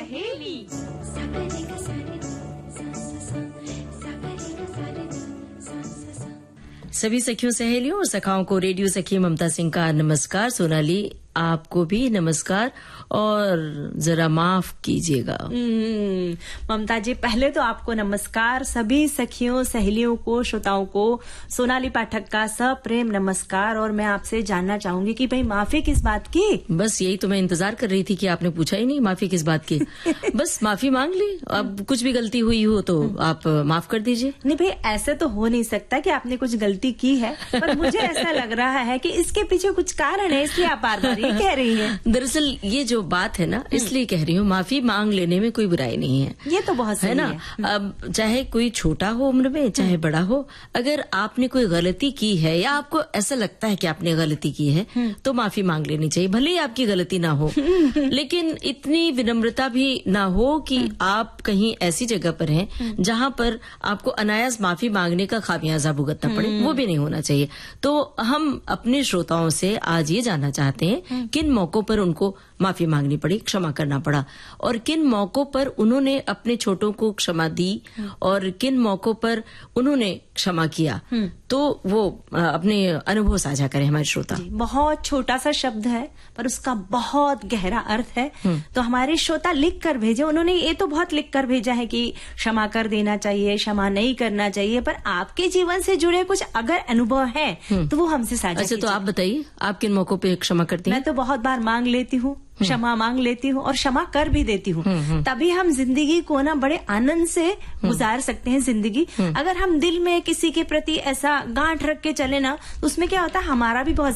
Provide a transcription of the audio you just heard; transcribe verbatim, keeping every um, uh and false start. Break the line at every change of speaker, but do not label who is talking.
सहेली।
सभी सखियों, सहेलियों और सखाओं को रेडियो सखी ममता सिंह का नमस्कार। सोनाली, आपको भी नमस्कार और जरा माफ कीजिएगा।
ममता जी, पहले तो आपको नमस्कार, सभी सखियों सहेलियों को, श्रोताओं को सोनाली पाठक का सप्रेम नमस्कार। और मैं आपसे जानना चाहूंगी कि भाई माफी किस बात की?
बस यही तो मैं इंतजार कर रही थी कि आपने पूछा ही नहीं माफी किस बात की। बस माफी मांग ली। अब कुछ भी गलती हुई हो तो आप माफ कर दीजिए।
नहीं भाई, ऐसे तो हो नहीं सकता कि आपने कुछ गलती की है, पर मुझे ऐसा लग रहा है कि इसके पीछे कुछ कारण है, इसलिए आप बार बार कह रही है।
दरअसल ये जो बात है ना, इसलिए कह रही हूँ, माफी मांग लेने में कोई बुराई नहीं है।
ये तो बहुत सही
है ना।
है।
अब चाहे कोई छोटा हो उम्र में, चाहे बड़ा हो, अगर आपने कोई गलती की है या आपको ऐसा लगता है कि आपने गलती की है तो माफी मांग लेनी चाहिए, भले ही आपकी गलती ना हो। लेकिन इतनी विनम्रता भी ना हो कि आप कहीं ऐसी जगह पर हैं जहां पर आपको अनायास माफी मांगने का खामियाजा भुगतना पड़े, वो भी नहीं होना चाहिए। तो हम अपने श्रोताओं से आज ये जानना चाहते हैं किन मौकों पर उनको माफी मांगनी पड़ी, क्षमा करना पड़ा, और किन मौकों पर उन्होंने अपने छोटों को क्षमा दी और किन मौकों पर उन्होंने क्षमा किया। तो वो अपने अनुभव साझा करें हमारे श्रोता।
बहुत छोटा सा शब्द है पर उसका बहुत गहरा अर्थ है। तो हमारे श्रोता लिख कर भेजे, उन्होंने ये तो बहुत लिख कर भेजा है कि क्षमा कर देना चाहिए, क्षमा नहीं करना चाहिए, पर आपके जीवन से जुड़े कुछ अगर अनुभव है तो वो हमसे साझा
अच्छा, तो आप बताइए, आप किन मौकों पे क्षमा करती हैं?
मैं तो बहुत बार मांग लेती हूँ, क्षमा मांग लेती हूँ और क्षमा कर भी देती हूँ। तभी हम जिंदगी को ना बड़े आनंद से गुजार सकते हैं जिंदगी। अगर हम दिल में किसी के प्रति ऐसा गांठ रख के चले ना, तो उसमें क्या होता है, हमारा भी बहुत